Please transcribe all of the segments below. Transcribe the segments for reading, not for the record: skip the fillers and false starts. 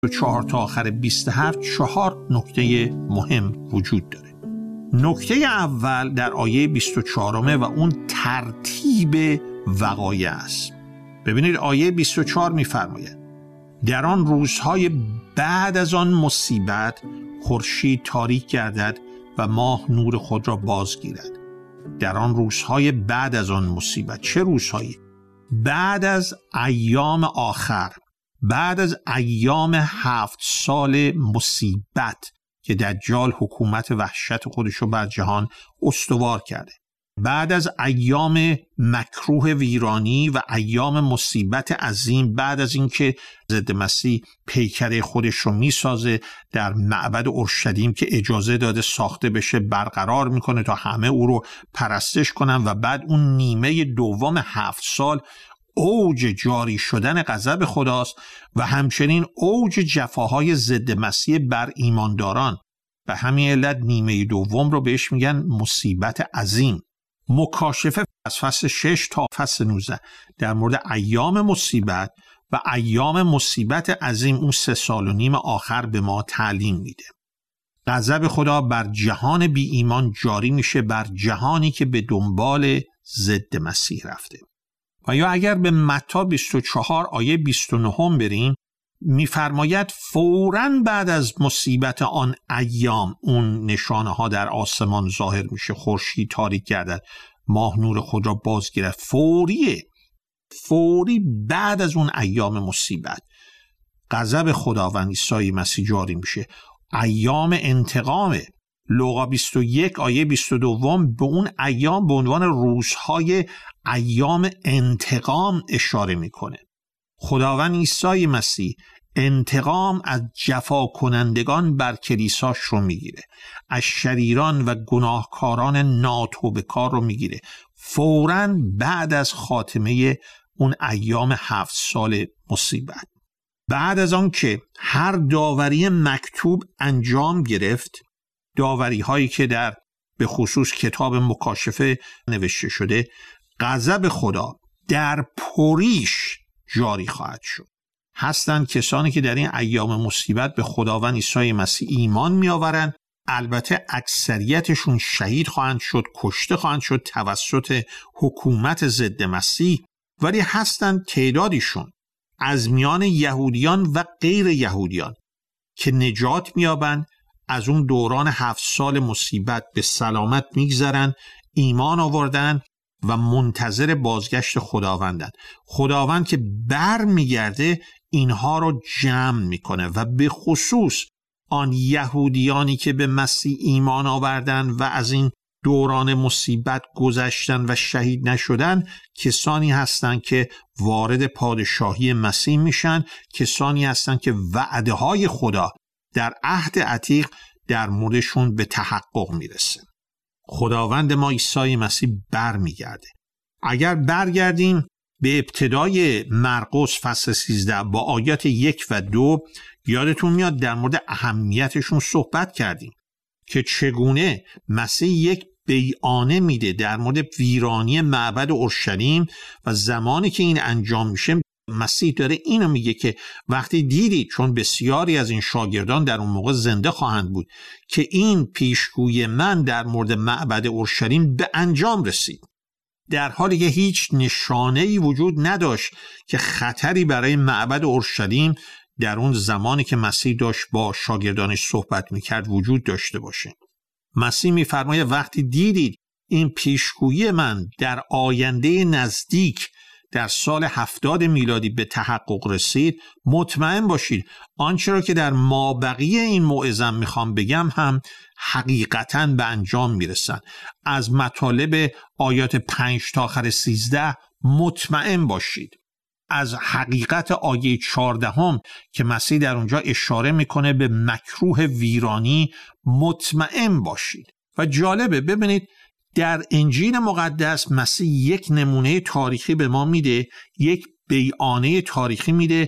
24 تا آخر 27 4 نکته مهم وجود داره. نکته اول در آیه 24 و اون ترتیب وقایع است. ببینید آیه 24 می‌فرماید در آن روزهای بعد از آن مصیبت خورشید تاریک گردد و ماه نور خود را بازگیرد. در آن روزهای بعد از آن مصیبت، چه روزهایی؟ بعد از ایام آخر، بعد از ایام 7 سال مصیبت که دجال حکومت وحشت خودشو بر جهان استوار کرده، بعد از ایام مکروه ویرانی و ایام مصیبت عظیم، بعد از اینکه ضد مسیح پیکره خودش رو میسازه در معبد اورشلیم که اجازه داده ساخته بشه برقرار میکنه تا همه او رو پرستش کنن، و بعد اون نیمه دوم 7 سال اوج جاری شدن غضب خداست و همچنین اوج جفاهای ضد مسیح بر ایمانداران. به همین علت نیمه دوم رو بهش میگن مصیبت عظیم. مکاشفه از فصل 6 تا فصل 19 در مورد ایام مصیبت و ایام مصیبت عظیم اون 3 سال و نیم آخر به ما تعلیم میده. غضب خدا بر جهان بی ایمان جاری میشه، بر جهانی که به دنبال ضد مسیح رفته. و یا اگر به متی 24 آیه 29 بریم، میفرماید فوراً بعد از مصیبت آن ایام اون نشانه ها در آسمان ظاهر میشه، خورشید تاریک گردد، ماه نور خود را بازگیرد. فوری بعد از اون ایام مصیبت غضب خداوند عیسی مسیح جاری میشه. ایام انتقامه. لوقا 21 آیه 22 به اون ایام به عنوان روزهای ایام انتقام اشاره میکنه. خداوند عیسی مسیح انتقام از جفا کنندگان بر کلیساش رو میگیره، از شریران و گناهکاران ناتوبه کار رو میگیره فوراً بعد از خاتمه اون ایام 7 سال مصیبت. بعد از آن که هر داوری مکتوب انجام گرفت، داوری هایی که در به خصوص کتاب مکاشفه نوشته شده، غضب خدا در پریش جاری خواهد شد. هستند کسانی که در این ایام مصیبت به خداوند عیسی مسیح ایمان می آورند. البته اکثریتشون شهید خواهند شد، کشته خواهند شد توسط حکومت ضد مسیح، ولی هستند تعدادیشون از میان یهودیان و غیر یهودیان که نجات می یابند، از اون دوران 7 سال مصیبت به سلامت میگذرن، ایمان آوردن و منتظر بازگشت خداوندن. خداوند که بر میگرده اینها رو جمع میکنه و به خصوص آن یهودیانی که به مسیح ایمان آوردن و از این دوران مصیبت گذشتن و شهید نشدن، کسانی هستند که وارد پادشاهی مسیح میشن، کسانی هستند که وعده های خدا در عهد عتیق در موردشون به تحقق میرسه. خداوند ما عیسی مسیح برمیگرده. اگر برگردیم به ابتدای مرقس فصل 13 با آیات 1 و 2، یادتون میاد در مورد اهمیتشون صحبت کردیم که چگونه مسیح یک بیانه میده در مورد ویرانی معبد اورشلیم و زمانی که این انجام میشه مسیح داره اینو میگه که وقتی دیدید، چون بسیاری از این شاگردان در اون موقع زنده خواهند بود، که این پیشگویی من در مورد معبد اورشلیم به انجام رسید، در حالی که هیچ نشانه‌ای وجود نداشت که خطری برای معبد اورشلیم در اون زمانی که مسیح داشت با شاگردانش صحبت میکرد وجود داشته باشه. مسیح میفرماید وقتی دیدید این پیشگویی من در آینده نزدیک در سال 70 میلادی به تحقق رسید، مطمئن باشید آنچه را که در مابقی این موعظه میخوام بگم هم حقیقتاً به انجام میرسن. از مطالب آیات 5 تا آخر 13 مطمئن باشید. از حقیقت آیه 14 که مسیح در اونجا اشاره میکنه به مکروه ویرانی مطمئن باشید. و جالبه ببینید در انجیل مقدس مسیح یک نمونه تاریخی به ما میده، یک بیانیه تاریخی میده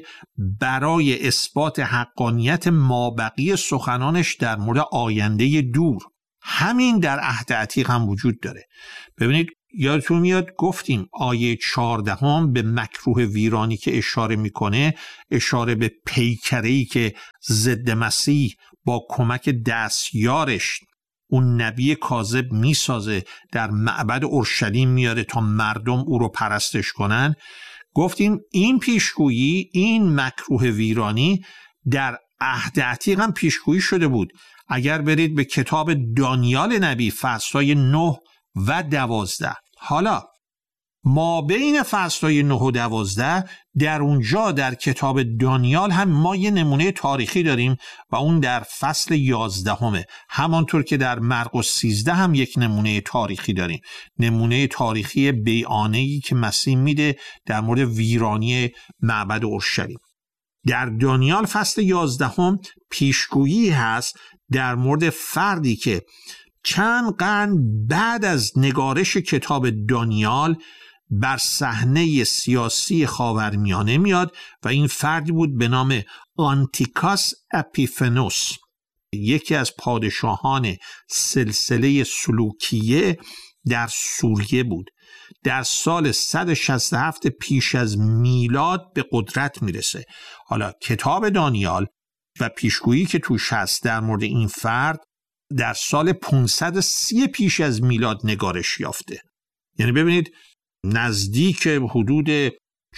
برای اثبات حقانیت مابقی سخنانش در مورد آینده دور. همین در عهد عتیق هم وجود داره. ببینید یادتون میاد گفتیم آیه 14 به مکروه ویرانی که اشاره میکنه، اشاره به پیکره‌ای که ضد مسیح با کمک دستیارش اون نبی کاذب میسازه، در معبد اورشلیم میاره تا مردم او رو پرستش کنن. گفتیم این پیشگویی، این مکروه ویرانی در عهد عتیق هم پیشگویی شده بود. اگر برید به کتاب دانیال نبی فصل‌های 9 و 12، حالا ما بین فصل‌های 9 و 12 در اونجا در کتاب دانیال هم ما یه نمونه تاریخی داریم و اون در فصل 11، همانطور که در مرقس 13 هم یک نمونه تاریخی داریم، نمونه تاریخی بیانیه‌ای که مسیح میده در مورد ویرانی معبد اورشلیم. در دانیال فصل 11 پیشگویی هست در مورد فردی که چند قرن بعد از نگارش کتاب دانیال بر صحنه سیاسی خاورمیانه میاد و این فردی بود به نام آنتیکاس اپیفنوس، یکی از پادشاهان سلسله سلوکیه در سوریه بود. در سال 167 پیش از میلاد به قدرت میرسه. حالا کتاب دانیال و پیشگویی که توش هست در مورد این فرد در سال 530 پیش از میلاد نگارش یافته. یعنی ببینید نزدیک حدود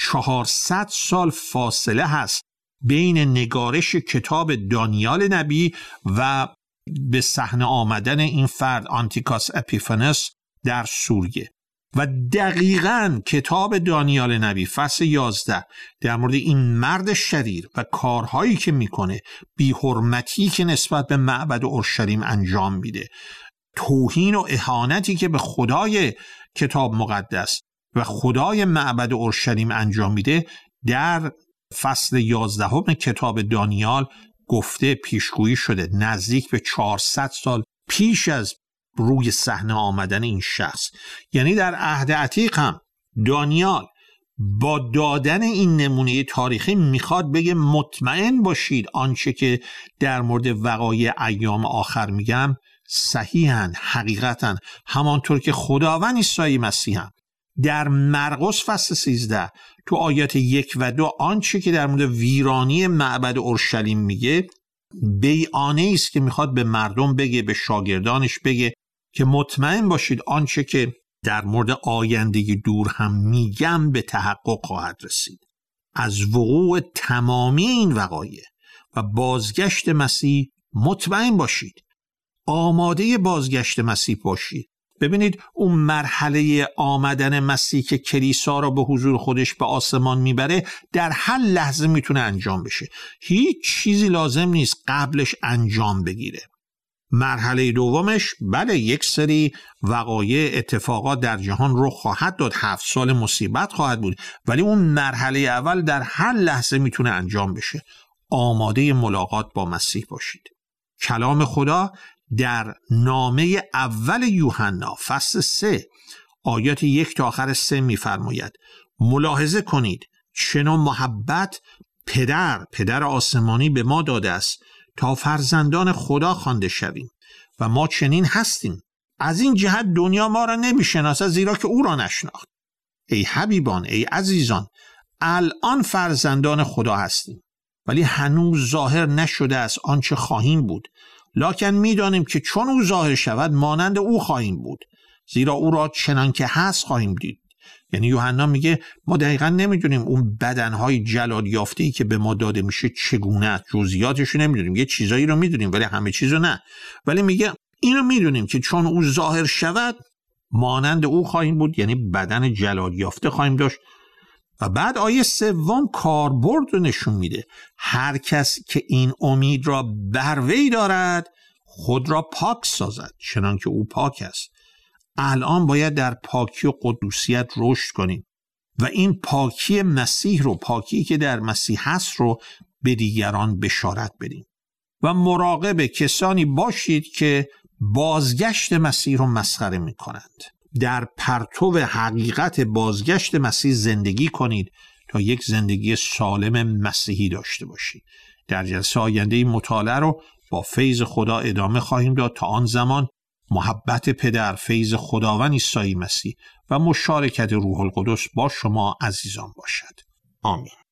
400 سال فاصله هست بین نگارش کتاب دانیال نبی و به صحنه آمدن این فرد آنتیکاس اپیفنس در سوریه. و دقیقاً کتاب دانیال نبی فصل 11 در مورد این مرد شریر و کارهایی که میکنه، بی‌حرمتی که نسبت به معبد اورشلیم انجام میده، توهین و اهانتی که به خدای کتاب مقدس و خدای معبد اورشلیم انجام میده، در فصل 11 کتاب دانیال گفته، پیشگویی شده نزدیک به 400 سال پیش از روی صحنه آمدن این شخص. یعنی در عهد عتیق هم دانیال با دادن این نمونه تاریخی میخواد بگه مطمئن باشید آنچه که در مورد وقایع ایام آخر میگم صحیحاً، حقیقتاً، همانطور که خداوند عیسی مسیح هم در مرقس فصل 13 تو آیات 1 و 2 آنچه که در مورد ویرانی معبد اورشلیم میگه بیانیه است که میخواد به مردم بگه، به شاگردانش بگه که مطمئن باشید آنچه که در مورد آینده دور هم میگم به تحقق خواهد رسید. از وقوع تمامی این وقایع و بازگشت مسیح مطمئن باشید، آماده بازگشت مسیح باشید. ببینید اون مرحله آمدن مسیح که کلیسا را به حضور خودش به آسمان میبره در هر لحظه میتونه انجام بشه. هیچ چیزی لازم نیست قبلش انجام بگیره. مرحله دومش بله یک سری وقایع اتفاقات در جهان رخ خواهد داد، 7 سال مصیبت خواهد بود، ولی اون مرحله اول در هر لحظه میتونه انجام بشه. آماده ملاقات با مسیح باشید. کلام خدا در نامه اول یوحنا فصل 3 آیات 1 تا آخر 3 میفرماید ملاحظه کنید چنان محبت پدر آسمانی به ما داده است تا فرزندان خدا خوانده شویم و ما چنین هستیم. از این جهت دنیا ما را نمیشناسد زیرا که او را نشناخت. ای حبیبان، ای عزیزان، الان فرزندان خدا هستیم ولی هنوز ظاهر نشده است آنچه خواهیم بود. لکن میدانیم که چون او ظاهر شود مانند او خواهیم بود، زیرا او را چنان که هست خواهیم دید. یعنی یوحنا میگه ما دقیقا نمیدونیم اون بدنهای جلال یافته‌ای که به ما داده میشه چگونه است، جزئیاتش رو نمیدونیم، یه چیزایی رو میدونیم ولی همه چیزو نه. ولی میگه اینو میدونیم که چون او ظاهر شود مانند او خواهیم بود، یعنی بدن جلال یافته خواهیم داشت. و بعد آیه 3 کاربرد رو نشون میده. هر کس که این امید را بر وی دارد خود را پاک سازد چنان که او پاک است. الان باید در پاکی و قدوسیت رشد کنیم و این پاکی مسیح رو، پاکی که در مسیح هست رو به دیگران بشارت بدیم. و مراقب کسانی باشید که بازگشت مسیح رو مسخره می کنند. در پرتو حقیقت بازگشت مسیح زندگی کنید تا یک زندگی سالم مسیحی داشته باشید. در جلسه آینده این مطالعه رو با فیض خدا ادامه خواهیم داد. تا آن زمان محبت پدر، فیض خداوند عیسی مسیح و مشارکت روح القدس با شما عزیزان باشد. آمین.